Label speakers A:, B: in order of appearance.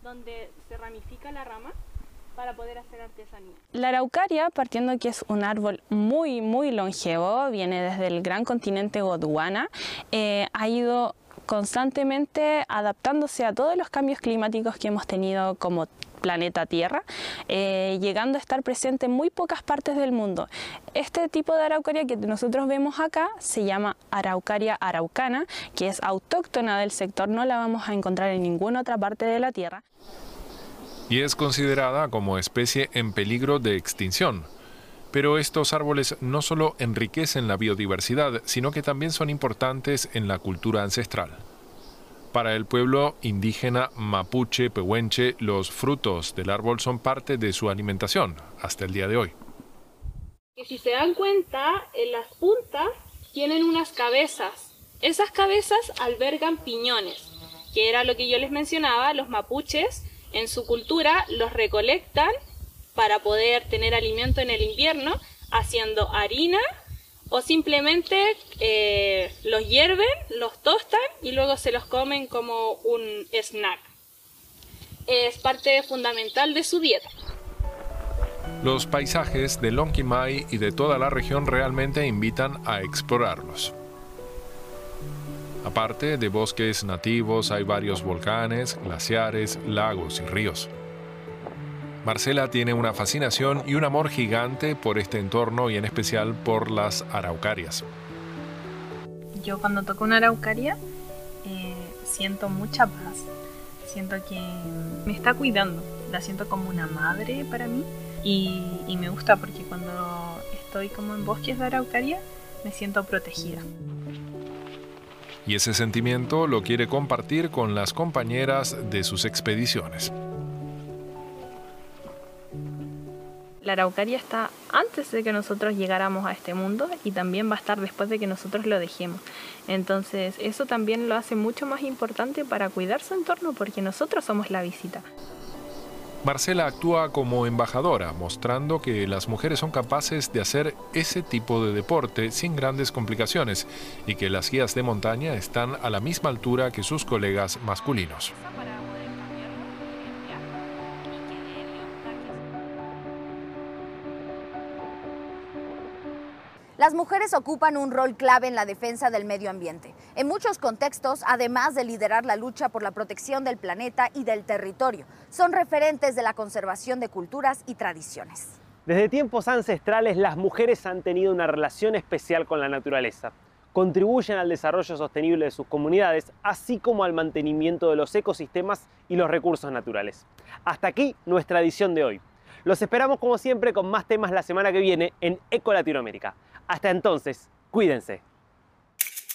A: donde se ramifica la rama para poder hacer artesanía.
B: La araucaria, partiendo que es un árbol muy longevo, viene desde el gran continente Gondwana, ha ido constantemente adaptándose a todos los cambios climáticos que hemos tenido como planeta Tierra, llegando a estar presente en muy pocas partes del mundo. Este tipo de araucaria que nosotros vemos acá se llama araucaria araucana, que es autóctona del sector, no la vamos a encontrar en ninguna otra parte de la Tierra.
C: Y es considerada como especie en peligro de extinción. Pero estos árboles no solo enriquecen la biodiversidad, sino que también son importantes en la cultura ancestral. Para el pueblo indígena mapuche pehuenche, los frutos del árbol son parte de su alimentación hasta el día de hoy.
A: Que si se dan cuenta, en las puntas tienen unas cabezas. Esas cabezas albergan piñones, que era lo que yo les mencionaba. Los mapuches en su cultura los recolectan para poder tener alimento en el invierno, haciendo harina o simplemente los hierven, los tostan y luego se los comen como un snack. Es parte fundamental de su dieta.
C: Los paisajes de Lonquimay y de toda la región realmente invitan a explorarlos. Aparte de bosques nativos, hay varios volcanes, glaciares, lagos y ríos. Marcela tiene una fascinación y un amor gigante por este entorno y en especial por las araucarias.
D: Yo cuando toco una araucaria siento mucha paz, siento que me está cuidando, la siento como una madre para mí y me gusta porque cuando estoy como en bosques de araucaria me siento protegida.
C: Y ese sentimiento lo quiere compartir con las compañeras de sus expediciones.
D: La araucaria está antes de que nosotros llegáramos a este mundo y también va a estar después de que nosotros lo dejemos. Entonces eso también lo hace mucho más importante para cuidar su entorno porque nosotros somos la visita.
C: Marcela actúa como embajadora, mostrando que las mujeres son capaces de hacer ese tipo de deporte sin grandes complicaciones y que las guías de montaña están a la misma altura que sus colegas masculinos.
E: Las mujeres ocupan un rol clave en la defensa del medio ambiente. En muchos contextos, además de liderar la lucha por la protección del planeta y del territorio, son referentes de la conservación de culturas y tradiciones.
F: Desde tiempos ancestrales, las mujeres han tenido una relación especial con la naturaleza. Contribuyen al desarrollo sostenible de sus comunidades, así como al mantenimiento de los ecosistemas y los recursos naturales. Hasta aquí nuestra edición de hoy. Los esperamos como siempre con más temas la semana que viene en Eco Latinoamérica. Hasta entonces, cuídense.